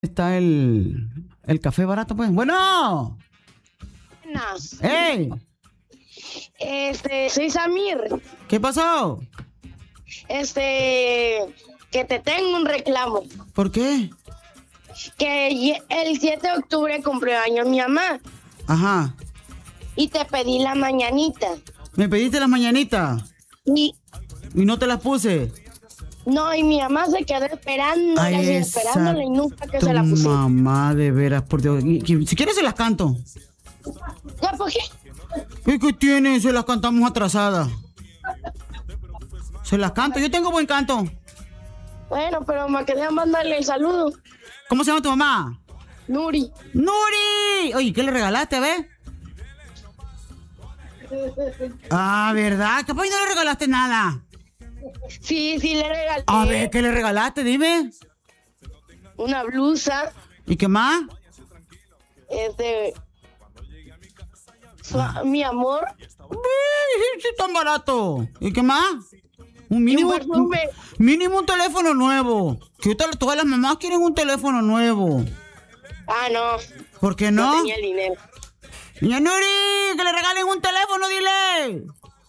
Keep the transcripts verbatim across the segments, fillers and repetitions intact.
Está el, el café barato, pues. Bueno. Buenas. ¡Ey! Este, soy Samir. ¿Qué pasó? Este, que te tengo un reclamo. ¿Por qué? Que ye- el siete de octubre cumpleaños mi mamá Ajá. y te pedí la mañanita. ¿Me pediste las mañanitas? Y Y no te las puse. no, y mi mamá se quedó esperándola, Ay, y esa esperándola y nunca que tu se la puse. mamá, de veras, por Dios. Y- y- si quieres se las canto. ¿Ya por qué? ¿Qué, qué tiene? Se las cantamos atrasadas. Se las canto. Yo tengo buen canto. Bueno, pero me quedé mandarle el saludo. ¿Cómo se llama tu mamá? Nuri. ¡Nuri! Oye, ¿qué le regalaste, a ver? Ah, ¿verdad? Capaz no le regalaste nada. Sí, sí le regalé A ver, ¿qué le regalaste? Dime. una blusa. ¿Y qué más? Este, su- mi amor. ¡Sí, tan barato! ¿Y qué más? Un mínimo, Y un perfume. mínimo un teléfono nuevo. Que ahorita todas las mamás quieren un teléfono nuevo. Ah, no. ¿Por qué No no? tenía el dinero. Niña Nuri, que le regalen un teléfono, dile.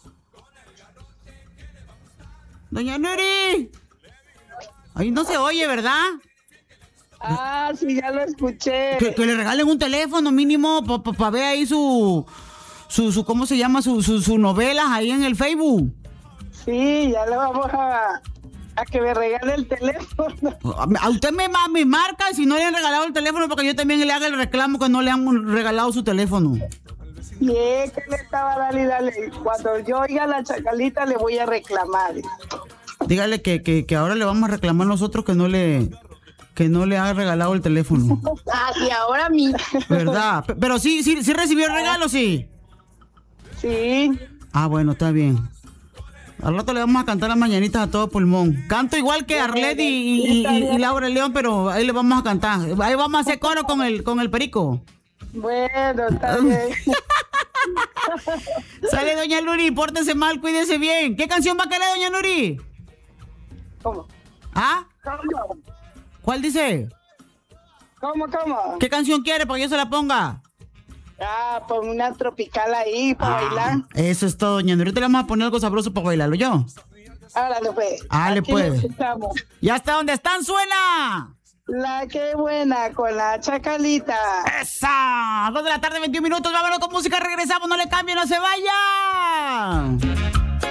Doña Nuri. Ahí no se oye, ¿verdad? Ah, sí, ya lo escuché. Que, que le regalen un teléfono mínimo para pa, pa ver ahí su, su, su, ¿cómo se llama? Su, su, su novelas ahí en el Facebook. Sí, ya le vamos a, a que me regale el teléfono. A usted me, ma- me marca si no le han regalado el teléfono porque yo también le haga el reclamo que no le han regalado su teléfono. Y es que le estaba dale y dale. Cuando yo oiga la chacalita le voy a reclamar. Dígale que, que, que ahora le vamos a reclamar nosotros que no le que no le ha regalado el teléfono. Ah, y ahora a mí. ¿Verdad? P- Pero sí, sí, sí recibió el regalo, sí. Sí. Ah, bueno, está bien. Al rato le vamos a cantar las mañanitas a todo pulmón. Canto igual que Arlette y, y, y- y Laura León, pero ahí le vamos a cantar. Ahí vamos a hacer coro con el, con el perico. Bueno, está bien. Sale, doña Nuri, pórtese mal, cuídese bien. ¿Qué canción va a querer, doña Nuri? ¿Cómo? ¿Ah? ¿Cómo? ¿Cuál dice? ¿Cómo, cómo? ¿Qué canción quiere para que yo se la ponga? Ah, pon una tropical ahí para bailar. Eso es todo, doña Nuri. Ahorita le vamos a poner algo sabroso para bailarlo, ¿yo? Ahora no pues. Dale, Aquí pues. lo escuchamos. ¿Ya está donde están? ¡Suena! La que buena con la chacalita. ¡Esa! Dos de la tarde, veintiún minutos. Vámonos con música. Regresamos. No le cambien, no se vayan.